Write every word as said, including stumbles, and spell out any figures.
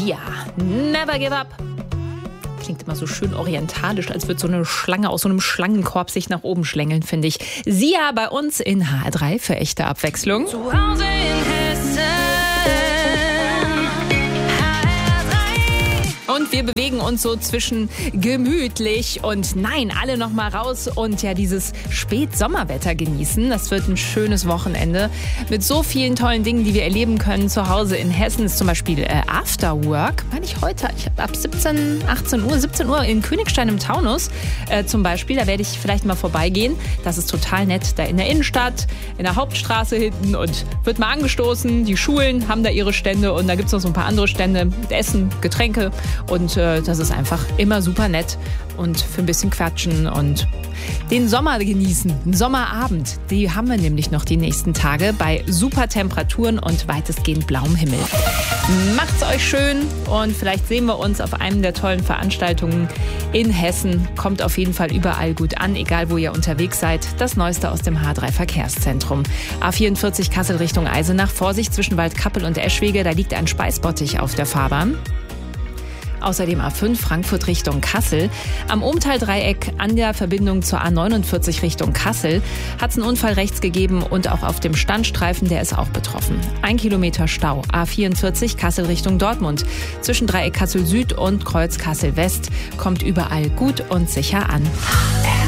Sia, never give up. Klingt immer so schön orientalisch, als würde so eine Schlange aus so einem Schlangenkorb sich nach oben schlängeln, finde ich. Sia bei uns in H R drei für echte Abwechslung. Zu Hause in Hessen. Und wir bewegen uns so zwischen gemütlich und nein, alle noch mal raus und ja dieses Spätsommerwetter genießen. Das wird ein schönes Wochenende mit so vielen tollen Dingen, die wir erleben können. Zu Hause in Hessen ist zum Beispiel äh, Afterwork, meine ich heute, ich hab ab siebzehn, achtzehn Uhr, siebzehn Uhr in Königstein im Taunus äh, zum Beispiel. Da werde ich vielleicht mal vorbeigehen. Das ist total nett, da in der Innenstadt, in der Hauptstraße hinten und wird mal angestoßen. Die Schulen haben da ihre Stände und da gibt es noch so ein paar andere Stände mit Essen, Getränke. Und äh, das ist einfach immer super nett und für ein bisschen quatschen und den Sommer genießen. Einen Sommerabend, die haben wir nämlich noch die nächsten Tage bei super Temperaturen und weitestgehend blauem Himmel. Macht's euch schön und vielleicht sehen wir uns auf einem der tollen Veranstaltungen in Hessen. Kommt auf jeden Fall überall gut an, egal wo ihr unterwegs seid. Das Neueste aus dem H drei Verkehrszentrum. A vierundvierzig Kassel Richtung Eisenach. Vorsicht zwischen Waldkappel und Eschwege, da liegt ein Speisbottich auf der Fahrbahn. Außerdem A fünf Frankfurt Richtung Kassel. Am Umtal-Dreieck an der Verbindung zur A neunundvierzig Richtung Kassel hat es einen Unfall rechts gegeben und auch auf dem Standstreifen, der ist auch betroffen. Ein Kilometer Stau. A vierundvierzig Kassel Richtung Dortmund. Zwischen Dreieck Kassel Süd und Kreuz Kassel West kommt überall gut und sicher an.